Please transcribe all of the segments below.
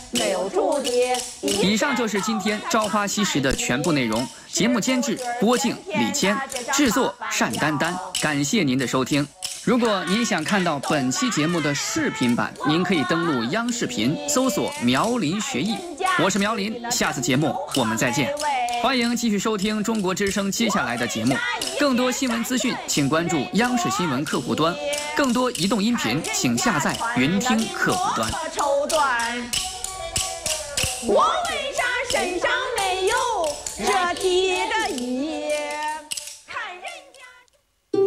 没有注的。 以上就是今天《朝花夕拾》的全部内容。节目监制郭靖、李谦，制作单丹丹。感谢您的收听。如果您想看到本期节目的视频版，您可以登录央视频搜索“苗林学艺”。我是苗林，下次节目我们再见。欢迎继续收听中国之声接下来的节目。更多新闻资讯，请关注央视新闻客户端。更多移动音频，请下载云听客户端。 我为啥身上没有这提着衣？看人家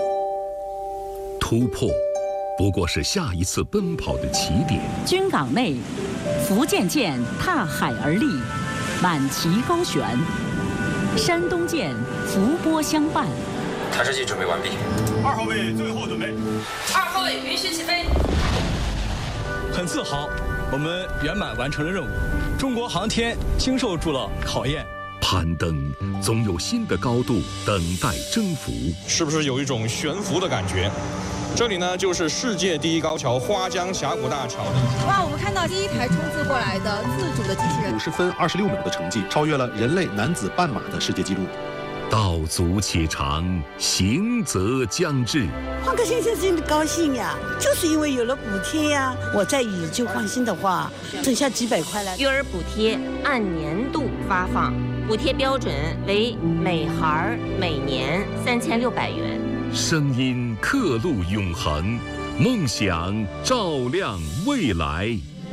突破不过是下一次奔跑的起点。 军港内，福建舰踏海而立，满旗高悬；山东舰伏波相伴。 探视器准备完毕。 2号位最后准备。 2号位允许起飞。 很自豪，我们圆满完成了任务。中国航天经受住了考验。 攀登总有新的高度等待征服。 是不是有一种悬浮的感觉？这里呢，就是世界第一高桥花江峡谷大桥。 哇，我们看到第一台冲刺过来的自主的机器人 ，50分26秒的成绩，超越了人类男子半马的世界纪录。 道阻且长，行则将至。 换个先生真的高兴呀，就是因为有了补贴呀。我再以旧换新的话，挣下几百块来。 育儿补贴按年度发放，补贴标准为每孩每年3600元。 声音刻录永恒，梦想照亮未来。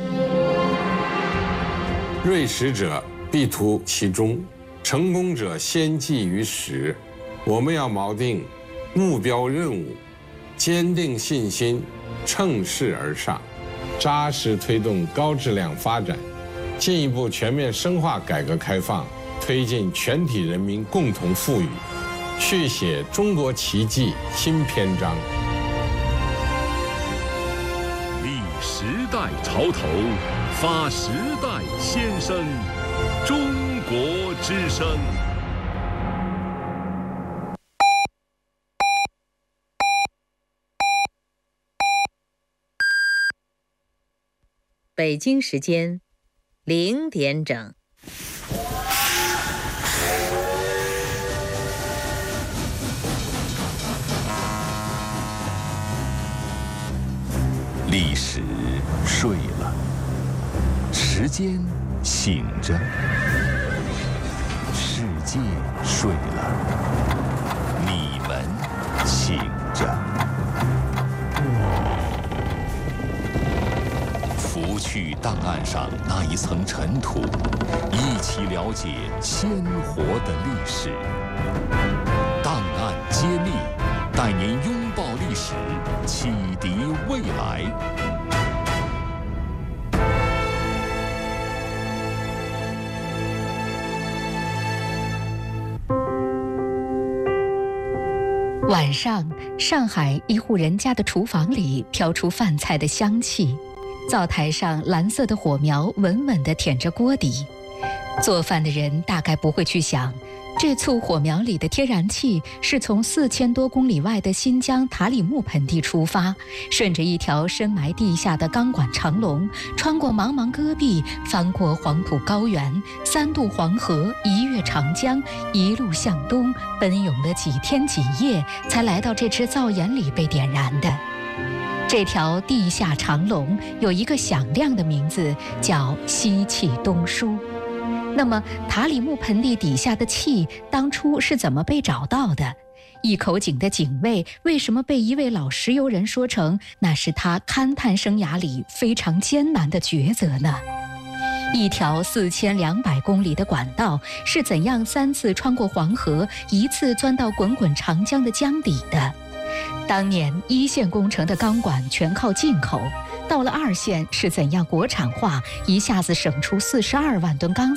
锐识者必图其中，成功者先记于始。我们要锚定目标任务，坚定信心，乘势而上，扎实推动高质量发展，进一步全面深化改革开放，推进全体人民共同富裕，续写中国奇迹新篇章。 立时代潮头，发时代先声，中国之声。 北京时间0点整。 历史睡了，时间醒着，世界睡了，你们醒着。拂去档案上那一层尘土，一起了解鲜活的历史。档案揭秘，带您拥抱历史，启迪未来。 晚上，上海一户人家的厨房里飘出饭菜的香气。灶台上蓝色的火苗稳稳地舔着锅底，做饭的人大概不会去想，这簇火苗里的天然气是从4000多公里外的新疆塔里木盆地出发，顺着一条深埋地下的钢管长龙，穿过茫茫戈壁，翻过黄土高原，3渡黄河，1越长江，一路向东，奔涌了几天几夜，才来到这只灶眼里被点燃的。这条地下长龙有一个响亮的名字，叫西气东输。那么塔里木盆地底下的气当初是怎么被找到的？一口井的井位为什么被一位老石油人说成那是他勘探生涯里非常艰难的抉择呢？一条4200公里的管道是怎样3次穿过黄河，1次钻到滚滚长江的江底的？当年1线工程的钢管全靠进口，到了2线是怎样国产化，一下子省出42万吨钢